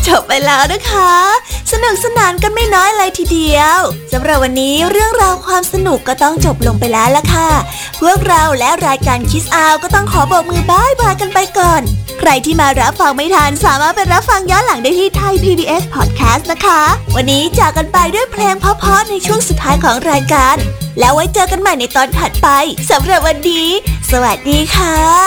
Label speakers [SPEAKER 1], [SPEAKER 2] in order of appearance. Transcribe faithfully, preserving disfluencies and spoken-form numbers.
[SPEAKER 1] จบไปแล้วนะคะสนุกสนานกันไม่น้อยเลยทีเดียวสำหรับวันนี้เรื่องราวความสนุกก็ต้องจบลงไปแล้วล่ะค่ะพวกเราและรายการ Kids Out ก็ต้องขอบอกมือบ๊ายบายกันไปก่อนใครที่มารับฟังไม่ทันสามารถไปรับฟังย้อนหลังได้ที่ Thai พี บี เอส Podcast นะคะวันนี้จากกันไปด้วยเพลงเพราะๆในช่วงสุดท้ายของรายการแล้วไว้เจอกันใหม่ในตอนถัดไปสำหรับวันนี้สวัสดีค่ะ